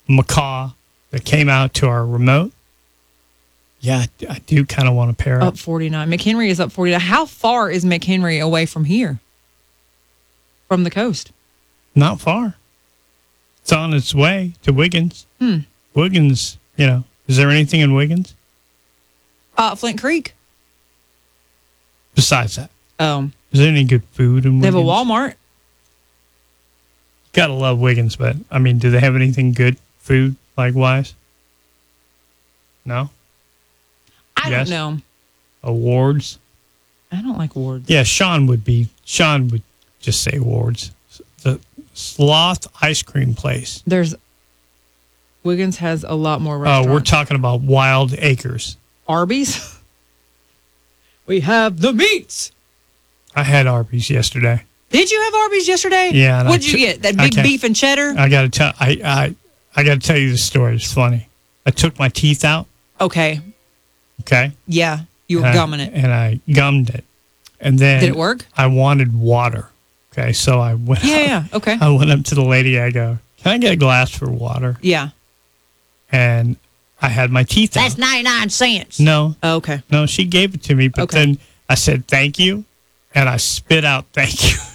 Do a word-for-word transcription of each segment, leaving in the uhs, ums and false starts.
macaw that came out to our remote. Yeah, I do kind of want to pair up. Up forty-nine. McHenry is up forty-nine. How far is McHenry away from here? From the coast? Not far. It's on its way to Wiggins. Hmm. Wiggins, you know, is there anything in Wiggins? Uh, Flint Creek. Besides that, Um, is there any good food in Wiggins? They have a Walmart. Gotta love Wiggins, but I mean, do they have anything good food likewise? No? I Yes. don't know. Awards? I don't like Ward's. Yeah, Sean would be, Sean would just say Awards. The Sloth Ice Cream Place. There's Wiggins has a lot more Oh, restaurants. we're talking about Wild Acres. Arby's. We have the meats. I had Arby's yesterday. Did you have Arby's yesterday? Yeah. and What'd I you t- get? That I big can't- beef and cheddar? I gotta tell I I I gotta tell you the story. It's funny. I took my teeth out. Okay. Okay. Yeah. You were and gumming I, it. and I gummed it, and then Did it work? I wanted water. Okay, so I went. Yeah, up, yeah. Okay. I went up to the lady. I go, "Can I get a glass for water?" Yeah. And I had my teeth That's out. ninety-nine cents. No, Oh, okay. no, she gave it to me, but Okay. then I said thank you, and I spit out thank you.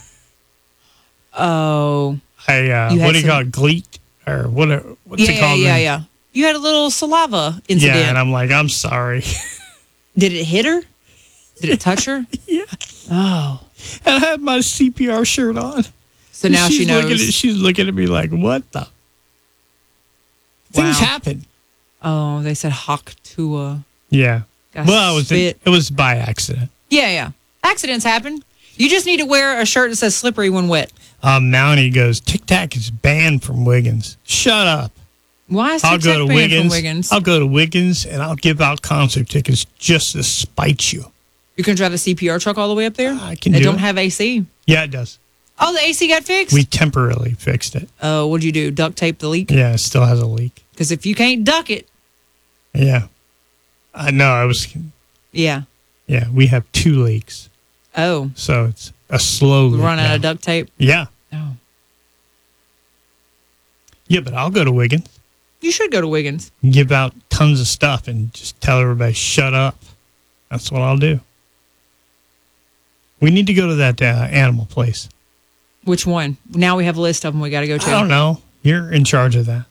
Oh. I uh, You had what do you some- call it? Gleet or what? are- What's Yeah, it called? yeah, then? yeah. You had a little saliva incident. Yeah, and I'm like, I'm sorry. Did it hit her? Did it touch her? Yeah. Oh. And I had my C P R shirt on. So now she's she knows. Looking at, she's looking at me like, what the? Things Wow. happen. Oh, they said Haktua. Yeah. Got Well, it was spit. it was by accident. Yeah, yeah. Accidents happen. You just need to wear a shirt that says slippery when wet. Um, Mountie goes, Tic Tac is banned from Wiggins. Shut up. Why is I'll Tic go Tac to banned Wiggins. from Wiggins? I'll go to Wiggins and I'll give out concert tickets just to spite you. You can drive the C P R truck all the way up there? I can They do don't it. have A C. Yeah, it does. Oh, the A C got fixed? We temporarily fixed it. Oh, what'd you do? Duct tape the leak? Yeah, it still has a leak. Because if you can't duck it, Yeah. I know. I was. yeah. Yeah, we have two leaks, Oh, so it's a slow we leak. run out now. of duct tape? Yeah. Oh. Yeah, but I'll go to Wiggins, You should go to Wiggins. give out tons of stuff, and just tell everybody, shut up. That's what I'll do. We need to go to that uh, animal place. Which one? Now we have a list of them we got to go to. I don't know. You're in charge of that.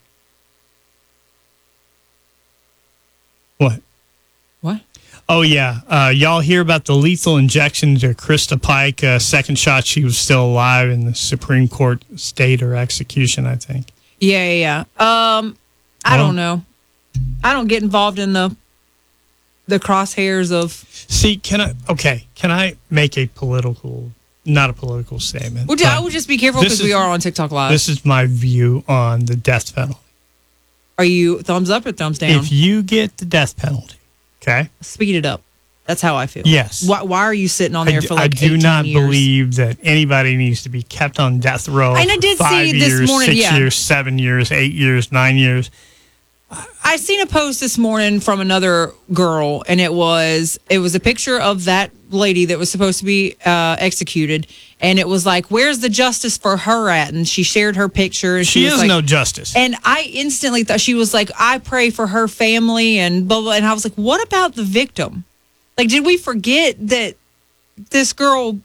What? What? Oh, yeah. Uh, y'all hear about the lethal injection to Krista Pike? Uh, second shot, she was still alive in the Supreme Court state or execution, I think. Yeah, yeah, yeah. Um, I Well- don't know. I don't get involved in the the crosshairs of. See, can I, okay, can I make a political, not a political statement? Would you, I would just be careful this because we is- are on TikTok Live. This is my view on the death penalty. Are you thumbs up or thumbs down? If you get the death penalty, okay? Speed it up. That's how I feel. Yes. Why, why are you sitting on I there d- for like I do eighteen not years? believe that anybody needs to be kept on death row And I for did see five this years, morning, six yeah. years, seven years, eight years, nine years. I seen a post this morning from another girl, and it was it was a picture of that lady that was supposed to be uh, executed, and it was like, "Where's the justice for her at?" And she shared her picture, and she, She was has like, no justice. And I instantly thought she was like, "I pray for her family," and blah blah. And I was like, "What about the victim? Like, did we forget that this girl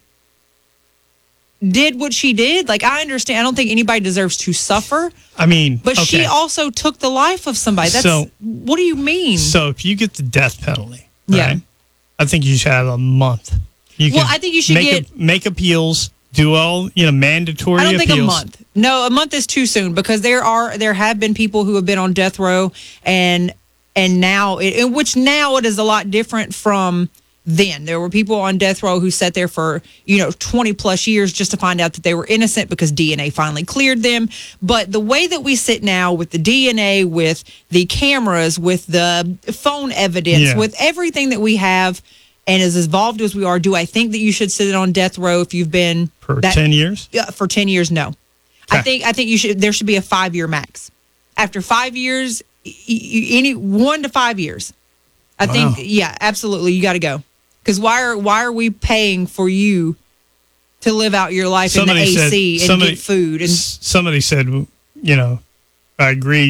did what she did? Like, I understand. I don't think anybody deserves to suffer." I mean, But okay. she also took the life of somebody. That's So- what do you mean? So if you get the death penalty, Yeah. right, I think you should have a month. You Well, can I think you should make get- a, make appeals, do all you know mandatory I don't appeals. think a month. No, a month is too soon because there are there have been people who have been on death row and and now it in which now it is a lot different from then. There were people on death row who sat there for, you know, twenty plus years just to find out that they were innocent because D N A finally cleared them. But the way that we sit now with the D N A, with the cameras, with the phone evidence, Yeah. with everything that we have, and as evolved as we are, do I think that you should sit on death row if you've been For that- ten years? Yeah, for ten years, no. I Okay. think I think you should. There should be a five year max. After five years, y- y- any one to five years. I Wow. think, yeah, absolutely, you got to go. Because why are why are we paying for you to live out your life Somebody in the said- A C and somebody- get food? And S- Somebody said, you know, I agree.